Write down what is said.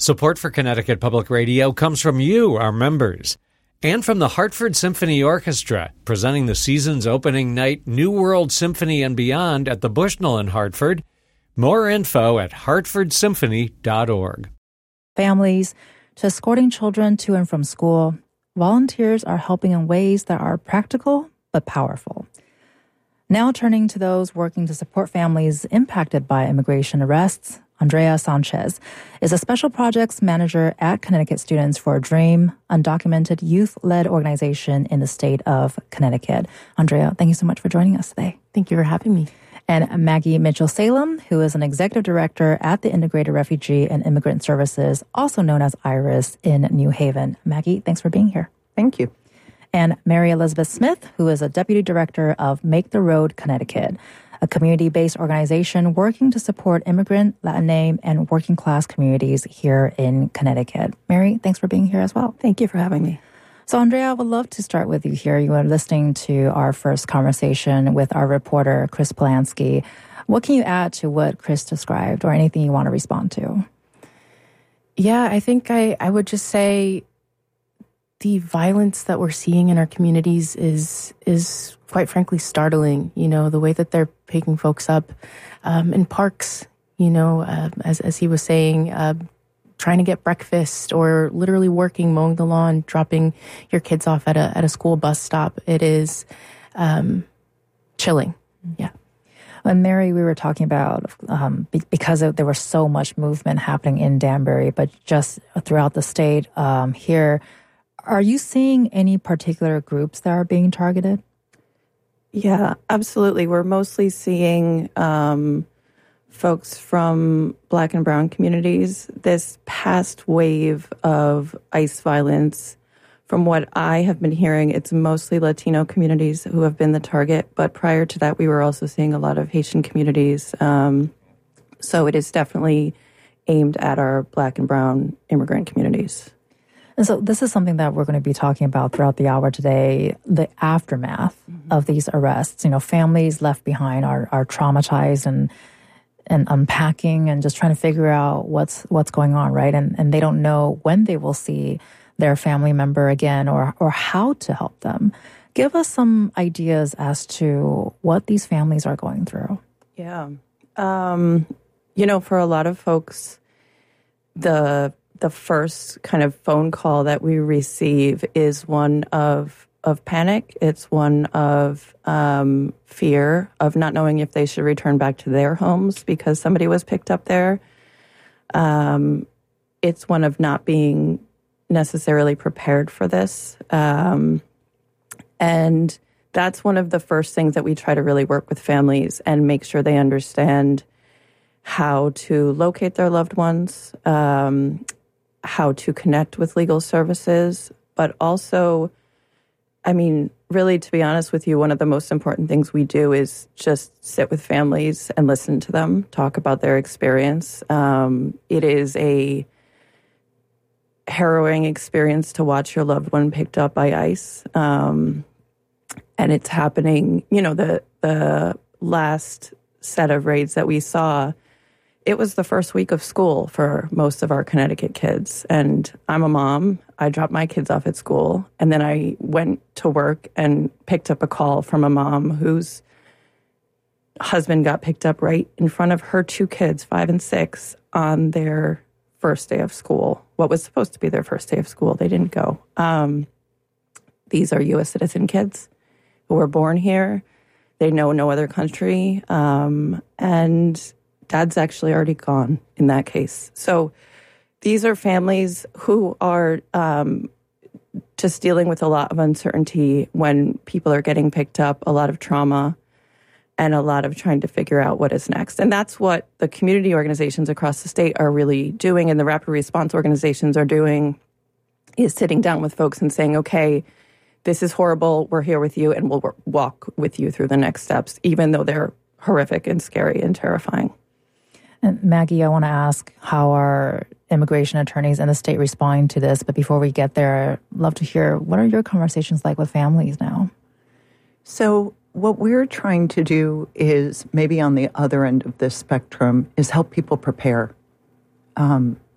Support for Connecticut Public Radio comes from you, our members, and from the Hartford Symphony Orchestra, presenting the season's opening night New World Symphony and Beyond at the Bushnell in Hartford. More info at hartfordsymphony.org. Families to escorting children to and from school, volunteers are helping in ways that are practical but powerful. Now turning to those working to support families impacted by immigration arrests, Andrea Sanchez is a special projects manager at Connecticut Students for a Dream, undocumented youth-led organization in the state of Connecticut. Andrea, thank you so much for joining us today. Thank you for having me. And Maggie Mitchell-Salem, who is an executive director at the Integrated Refugee and Immigrant Services, also known as IRIS, in New Haven. Maggie, thanks for being here. Thank you. And Mary Elizabeth Smith, who is a deputy director of Make the Road Connecticut, a community-based organization working to support immigrant, Latinx, and working-class communities here in Connecticut. Mary, thanks for being here as well. Thank you for having me. So, Andrea, I would love to start with you here. You were listening to our first conversation with our reporter, Chris Polanski. What can you add to what Chris described, or anything you want to respond to? Yeah, I think I would just say the violence that we're seeing in our communities is quite frankly startling. You know, the way that they're picking folks up in parks, you know, as he was saying, trying to get breakfast, or literally working, mowing the lawn, dropping your kids off at a school bus stop. It is chilling. Yeah. And Mary, we were talking about because there was so much movement happening in Danbury, but just throughout the state here, are you seeing any particular groups that are being targeted? Yeah, absolutely. We're mostly seeing folks from Black and Brown communities. This past wave of ICE violence, from what I have been hearing, it's mostly Latino communities who have been the target. But prior to that, we were also seeing a lot of Haitian communities. So it is definitely aimed at our Black and Brown immigrant communities. And so this is something that we're going to be talking about throughout the hour today, the aftermath of these arrests. You know, families left behind are traumatized and unpacking and just trying to figure out what's going on, right? And they don't know when they will see their family member again or how to help them. Give us some ideas as to what these families are going through. Yeah. You know, for a lot of folks, the first kind of phone call that we receive is one of panic. It's one of fear of not knowing if they should return back to their homes because somebody was picked up there. It's one of not being necessarily prepared for this. And that's one of the first things that we try to really work with families and make sure they understand how to locate their loved ones, how to connect with legal services, but also, I mean, really, to be honest with you, one of the most important things we do is just sit with families and listen to them, talk about their experience. It is a harrowing experience to watch your loved one picked up by ICE. And it's happening, you know, the last set of raids that we saw, it was the first week of school for most of our Connecticut kids. And I'm a mom. I dropped my kids off at school. And then I went to work and picked up a call from a mom whose husband got picked up right in front of her two kids, 5 and 6, on their first day of school. What was supposed to be their first day of school. They didn't go. These are U.S. citizen kids who were born here. They know no other country. And Dad's actually already gone in that case. So these are families who are just dealing with a lot of uncertainty when people are getting picked up, a lot of trauma, and a lot of trying to figure out what is next. And that's what the community organizations across the state are really doing, and the rapid response organizations are doing, is sitting down with folks and saying, okay, this is horrible, we're here with you, and we'll walk with you through the next steps, even though they're horrific and scary and terrifying. And Maggie, I want to ask, how are immigration attorneys in the state responding to this? But before we get there, I'd love to hear, what are your conversations like with families now? So what we're trying to do is, maybe on the other end of this spectrum, is help people prepare.